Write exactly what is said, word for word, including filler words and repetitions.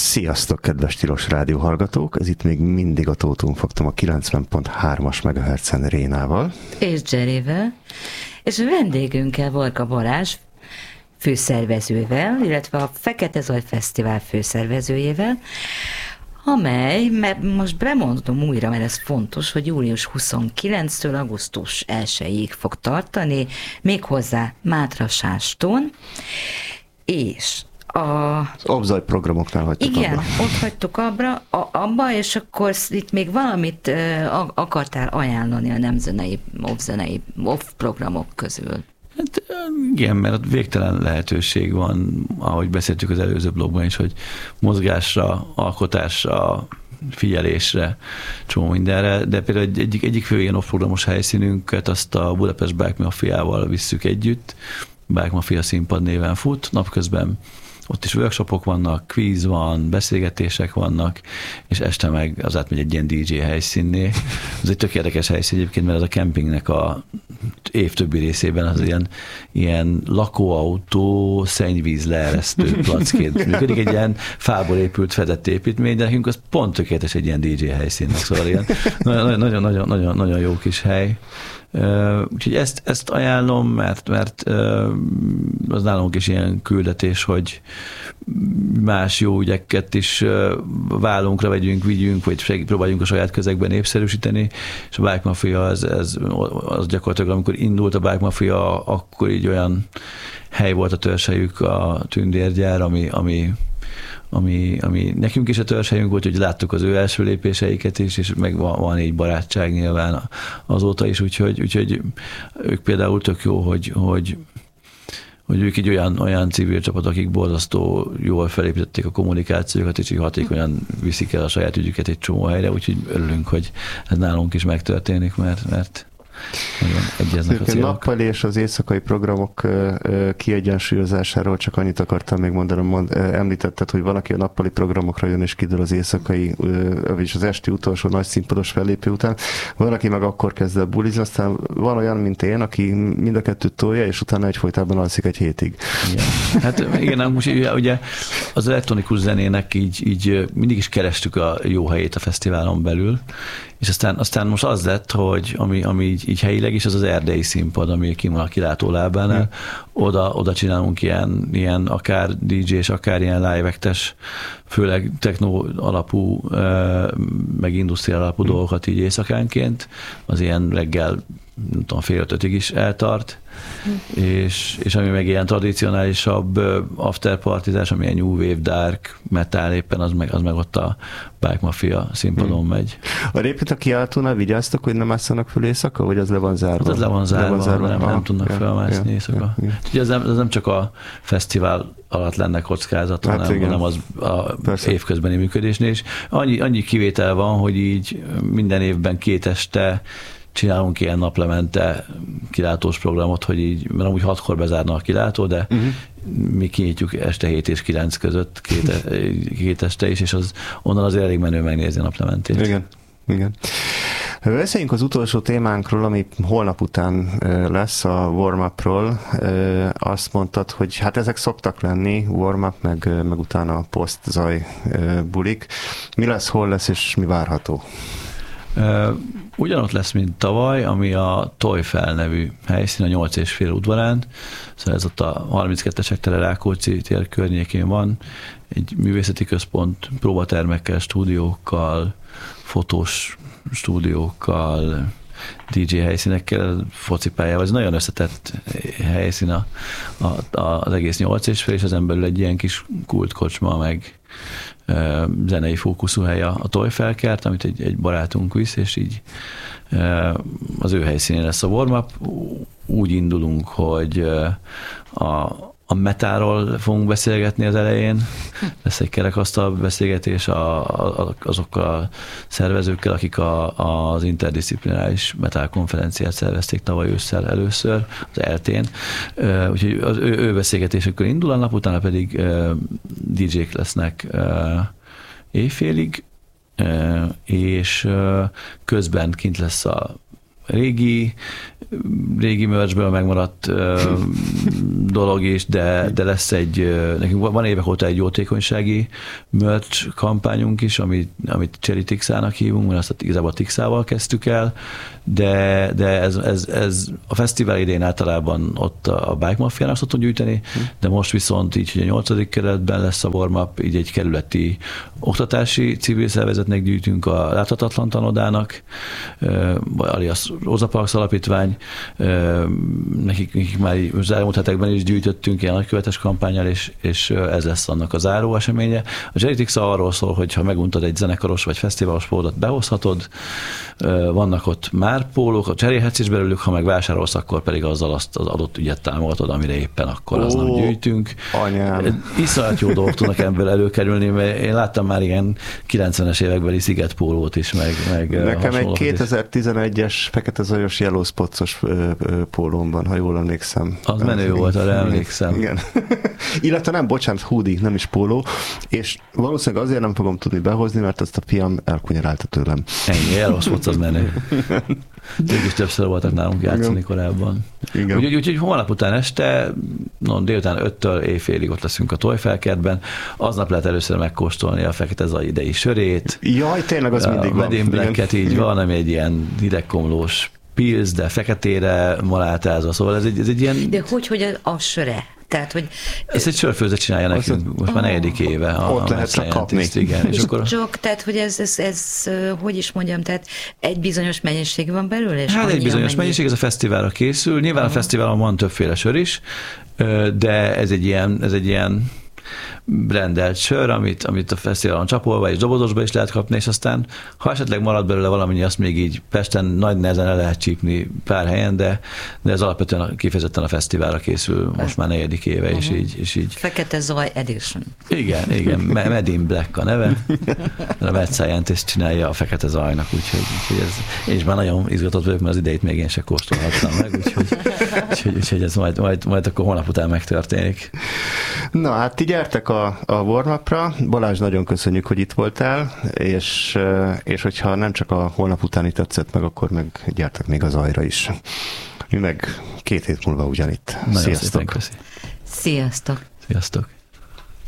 Sziasztok, kedves Tilos Rádió hallgatók! Ez itt még mindig a Tótum Faktum a kilencven pont hármas megahertzen Rénával. És Jerryvel. És a vendégünkkel, Varga Balázs főszervezővel, illetve a Fekete Zaj Fesztivál főszervezőjével, amely, mert most bemondom újra, mert ez fontos, hogy július huszonkilencedikétől augusztus elsejéig fog tartani, méghozzá Mátrasástón, és a... Az Obzaj programoknál hagytuk igen, abba. ott hagytuk abba, a, abba, és akkor itt még valamit uh, akartál ajánlani a nemzenei, off-zenei, off programok közül. Hát igen, mert végtelen lehetőség van, ahogy beszéltük az előző blogban is, hogy mozgásra, alkotásra, figyelésre, csomó mindenre, de például egy, egyik, egyik fő ilyen off-programos helyszínünket azt a Budapest Bike Mafiával visszük együtt, Bike Mafia színpad néven fut, napközben ott is workshopok vannak, kvíz van, beszélgetések vannak, és este meg az átmegy egy ilyen dé dzsé helyszínné. Ez egy tök érdekes helyszín egyébként, mert ez a kempingnek a év többi részében az ilyen, ilyen lakóautó, szennyvíz leeresztő placként működik. Egy ilyen fából épült fedett építmény, de nekünk az pont tökéletes egy ilyen dé dzsé helyszínnek, szóval ilyen nagyon-nagyon jó kis hely. Uh, úgyhogy ezt, ezt ajánlom, mert, mert uh, az nálunk is ilyen küldetés, hogy más jó ügyeket is uh, vállunkra vegyünk, vigyünk, vagy segít, próbáljunk a saját közegben népszerűsíteni, és a Bike Mafia az, ez, az gyakorlatilag, amikor indult a Bike Mafia, akkor így olyan hely volt a törzshelyük, a tündérgyár, ami, ami Ami, ami nekünk is a törzshelyünk volt, hogy láttuk az ő első lépéseiket is, és meg van, van egy barátság nyilván azóta is, úgyhogy, úgyhogy ők például tök jó, hogy, hogy, hogy ők egy olyan, olyan civil csapat, akik borzasztó jól felépítették a kommunikációkat, és így hatékonyan viszik el a saját ügyüket egy csomó helyre, úgyhogy örülünk, hogy ez nálunk is megtörténik, mert, mert nagyon egyeznek a célok. Nappali és az éjszakai programok kiegyensúlyozásáról csak annyit akartam még mondani, mond, említetted, hogy valaki a nappali programokra jön és kidől az éjszakai, vagyis az esti utolsó nagy színpados fellépő után. Valaki meg akkor kezd el bulizni, aztán van olyan, mint én, aki mind a kettőt tolja, és utána egyfolytában alszik egy hétig. Igen. Hát igen, most ugye az elektronikus zenének így, így mindig is kerestük a jó helyét a fesztiválon belül, és aztán, aztán most az lett, hogy ami, ami így, így helyileg is, az az erdei színpad, ami kim van a kilátólábánál. Hmm. Oda, oda csinálunk ilyen, ilyen akár dé dzsés, akár ilyen live-ektes, főleg techno alapú, meg industriál alapú hmm. dolgokat így éjszakánként. Az ilyen reggel, nem tudom, fél ötötig is eltart. Hmm. És, és ami meg ilyen tradicionálisabb afterpartizás, ami ilyen new wave, dark, metal éppen, az meg, az meg ott a Bike Mafia színpadon hmm. megy. A répít a kiáltónál vigyáztak, hogy nem ásszanak föl éjszaka, vagy az le van zárva? Az le van zárva, le van zárva nem, ah, nem tudnak ja, felmászni ja, éjszaka. Ja, ja. Ugye ez nem, ez nem csak a fesztivál alatt lenne kockázat, hát hanem, hanem az a Persze. évközbeni működésnél is. Annyi, annyi kivétel van, hogy így minden évben két este csinálunk ilyen naplemente kilátós programot, hogy így, mert amúgy hatkor bezárna a kilátó, de uh-huh. mi kinyitjuk este hét és kilenc között két, két este is, és az onnan azért elég menő megnézni a naplementét. Igen, igen. Beszéljünk az utolsó témánkról, ami holnap után lesz, a warm-upról. Azt mondtad, hogy hát ezek szoktak lenni, warm-up, meg, meg utána a post-zaj bulik. Mi lesz, hol lesz, és mi várható? Ugyanott lesz, mint tavaly, ami a Tojfel nevű helyszín, a nyolc és fél udvarán. Szóval ez ott a harminckettes tele Rákóczi tér környékén van. Egy művészeti központ, próbatermekkel, stúdiókkal, fotós stúdiókkal, dé dzsé helyszínekkel, focipályával. Ez nagyon összetett helyszín a, a, az egész nyolc és fél, és ezen belül egy ilyen kis kultkocsma, meg e, zenei fókuszú hely a, a Tojfelkert, amit egy, egy barátunk visz, és így e, az ő helyszínén lesz a warm-up. Úgy indulunk, hogy a A metáról fogunk beszélgetni az elején. Lesz egy kerekasztal beszélgetés a, a, azokkal a szervezőkkel, akik a, az interdisziplináris metal konferenciát szervezték tavaly ősszel először, az eltén. Úgyhogy az ő, ő beszélgetésükkel indul a nap, utána pedig dé dzsék lesznek éjfélig, és közben kint lesz a régi, régi merchből megmaradt uh, dolog is, de, de lesz egy, uh, nekünk van évek óta egy jótékonysági merch kampányunk is, amit, amit Cherry Tixának hívunk, mert azt igazából Tixával kezdtük el, de, de ez, ez, ez a fesztivál idején általában ott a Bike Mafiának szoktunk gyűjteni, de most viszont így, hogy a nyolcadik kerületben lesz a warm-up, így egy kerületi oktatási civil szervezetnek gyűjtünk, a Láthatatlan Tanodának, alias Rosa Parks alapítvány, nekik, nekik már az elmúlt hetekben is gyűjtöttünk ilyen nagykövetes kampányal, és, és ez lesz annak a záró eseménye. A Cherry Tixa arról szól, hogy ha meguntad egy zenekaros vagy fesztiválos pólót, behozhatod, vannak ott már pólók, cserélhetsz is belőlük, ha meg vásárolsz, akkor pedig azzal azt az adott ügyet támogatod, amire éppen akkor Ó, aznap gyűjtünk. Anyám. Iszonyat jó dolgok tudnak ebből előkerülni, mert én láttam már ilyen kilencvenes évekbeli szigetpólót is, meg, meg nekem egy kétezer-tizenegyes fekete zajos Yellow Spots-os pólóm van, ha jól emlékszem. Az menő volt, arra emlékszem. Igen. Illetve nem, bocsánat, hoodie, nem is póló, és valószínűleg azért nem fogom tudni behozni, mert ezt a fiam elkunyarálta tőlem. Ennyi, Yellow Spots az menő. Ők is többször voltak nálunk játszani Igen. korábban. Úgyhogy úgy, úgy, holnap után este, no, délután öttől éjfélig ott leszünk a Tojfelkertben. Aznap lehet először megkóstolni a fekete zaj idei sörét. Jaj, tényleg az mindig van. A Medin Blacket így van, ami egy ilyen hidegkomlós pilz, de feketére malátázva, szóval ez egy, ez egy ilyen... De hogy, hogy a, a söre? Tehát, hogy... Ezt egy sörfőzet csinálja nekünk, most oh. már negyedik éve. A, ott lehet csak kapni. Igen, és és akkor... Csak, tehát, hogy ez, ez, ez, hogy is mondjam, tehát egy bizonyos mennyiség van belőle? És hát egy bizonyos mennyiség, mennyiség, ez a fesztiválra készül. Nyilván uh-huh. a fesztiválon van többféle sör is, de ez egy ilyen, ez egy ilyen brandelt sör, amit, amit a fesztiválon csapolva és dobozosba is lehet kapni, és aztán ha esetleg marad belőle valamennyi, azt még így Pesten nagy nehezen el lehet csípni pár helyen, de, de ez alapvetően kifejezetten a fesztiválra készül most már negyedik éve, uh-huh. és, így, és így. Fekete Zaj Edition. Igen, igen, Medin Black a neve. A Mad Scientist csinálja a Fekete Zajnak, úgyhogy, úgyhogy ez, én is már nagyon izgatott vagyok, mert az idejét még én se kóstolhattam meg, úgyhogy, úgyhogy, úgyhogy ez majd, majd, majd akkor holnap után megtörténik. Na hát ti gyertek a, a warm-upra. Balázs, nagyon köszönjük, hogy itt voltál, és, és hogyha nem csak a holnap utáni tetszett meg, akkor meg gyertek még az Zajra is. Mi meg két hét múlva ugyanitt. Nagyon Sziasztok! Sziasztok! Sziasztok!